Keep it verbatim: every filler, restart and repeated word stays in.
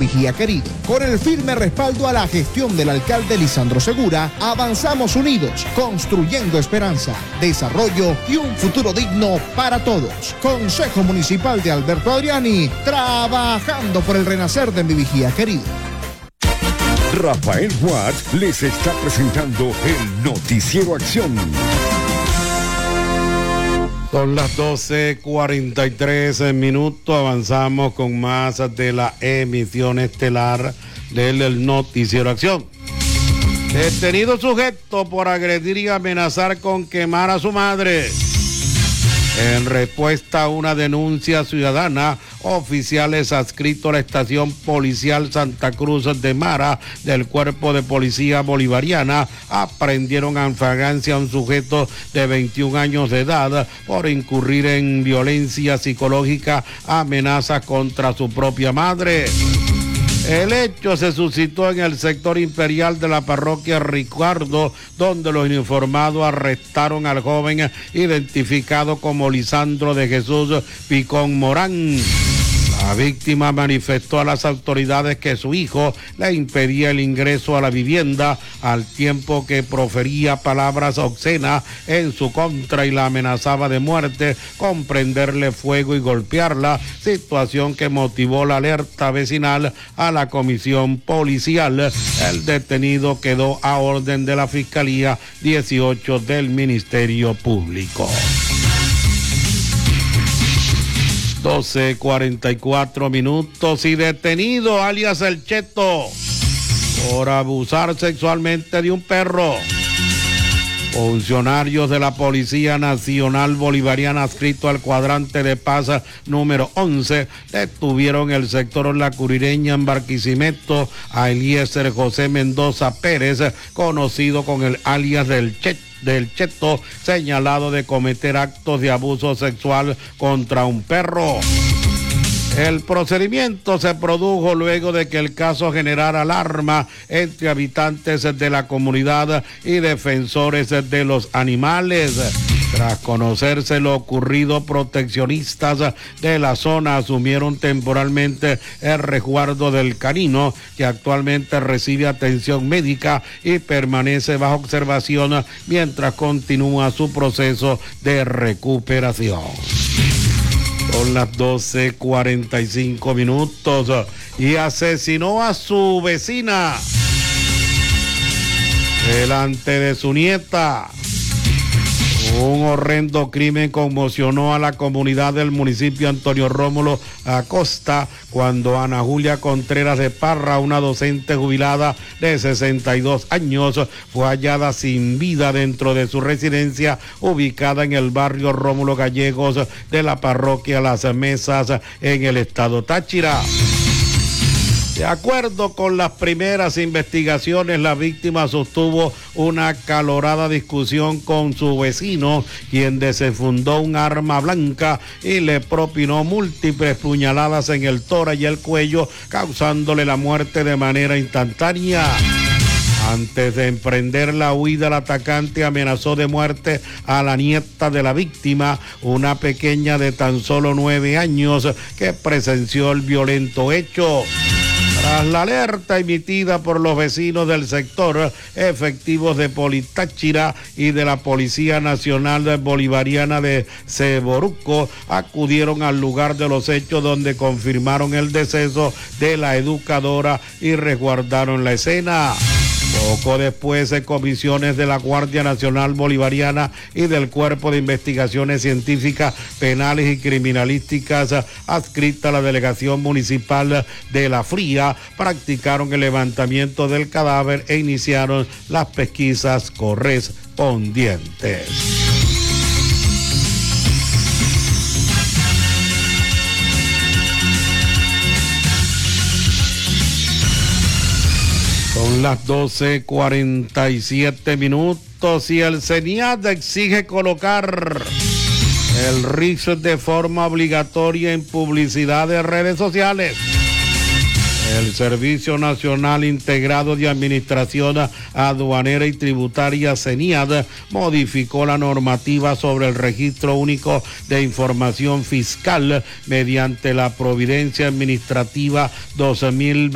Vigía Querido. Con el firme respaldo a la gestión del alcalde Lisandro Segura, avanzamos unidos, construyendo esperanza, desarrollo y un futuro digno para todos. Consejo Municipal de Alberto Adriani, trabajando por el renacer de mi Vigía Querido. Rafael Watts les está presentando el Noticiero Acción. Son las doce cuarenta y tres minutos, avanzamos con más de la emisión estelar del el Noticiero Acción. Detenido sujeto por agredir y amenazar con quemar a su madre. En respuesta a una denuncia ciudadana, oficiales adscritos a la estación policial Santa Cruz de Mara del Cuerpo de Policía Bolivariana aprendieron en flagrancia a un sujeto de veintiún años de edad por incurrir en violencia psicológica, amenazas contra su propia madre. El hecho se suscitó en el sector imperial de la parroquia Ricardo, donde los uniformados arrestaron al joven identificado como Lisandro de Jesús Picón Morán. La víctima manifestó a las autoridades que su hijo le impedía el ingreso a la vivienda al tiempo que profería palabras obscenas en su contra y la amenazaba de muerte, con prenderle fuego y golpearla, situación que motivó la alerta vecinal a la comisión policial. El detenido quedó a orden de la Fiscalía dieciocho del Ministerio Público. doce cuarenta y cuatro minutos y detenido alias El Cheto por abusar sexualmente de un perro. Funcionarios de la Policía Nacional Bolivariana adscrito al cuadrante de paz número once detuvieron el sector La Curireña en Barquisimeto a Eliezer José Mendoza Pérez, conocido con el alias del Cheto. del Cheto, señalado de cometer actos de abuso sexual contra un perro. El procedimiento se produjo luego de que el caso generara alarma entre habitantes de la comunidad y defensores de los animales. Tras conocerse lo ocurrido, proteccionistas de la zona asumieron temporalmente el resguardo del canino, que actualmente recibe atención médica y permanece bajo observación mientras continúa su proceso de recuperación. Son las doce cuarenta y cinco minutos y asesinó a su vecina delante de su nieta. Un horrendo crimen conmocionó a la comunidad del municipio Antonio Rómulo Acosta cuando Ana Julia Contreras de Parra, una docente jubilada de sesenta y dos años, fue hallada sin vida dentro de su residencia ubicada en el barrio Rómulo Gallegos de la parroquia Las Mesas en el estado Táchira. De acuerdo con las primeras investigaciones, la víctima sostuvo una acalorada discusión con su vecino, quien desenfundó un arma blanca y le propinó múltiples puñaladas en el tórax y el cuello, causándole la muerte de manera instantánea. Antes de emprender la huida, el atacante amenazó de muerte a la nieta de la víctima, una pequeña de tan solo nueve años que presenció el violento hecho. Tras la alerta emitida por los vecinos del sector, efectivos de Politáchira y de la Policía Nacional Bolivariana de Ceboruco acudieron al lugar de los hechos, donde confirmaron el deceso de la educadora y resguardaron la escena. Poco después, comisiones de la Guardia Nacional Bolivariana y del Cuerpo de Investigaciones Científicas, Penales y Criminalísticas adscrita a la Delegación Municipal de La Fría practicaron el levantamiento del cadáver e iniciaron las pesquisas correspondientes. Son las doce cuarenta y siete minutos y el CENIAT exige colocar el R I C de forma obligatoria en publicidad de redes sociales. El Servicio Nacional Integrado de Administración Aduanera y Tributaria, CENIAT, modificó la normativa sobre el Registro Único de Información Fiscal mediante la Providencia Administrativa dos mil veinte.